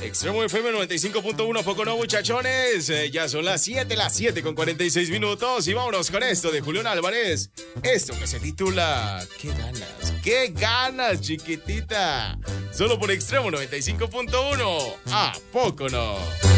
Extremo FM 95.1, poco no, muchachones. Ya son las 7 con 46 minutos. Y vámonos con esto de Julián Álvarez. Esto que se titula ¿Qué ganas? ¿Qué ganas, chiquitita? Solo por Extremo 95.1. ¿A poco no?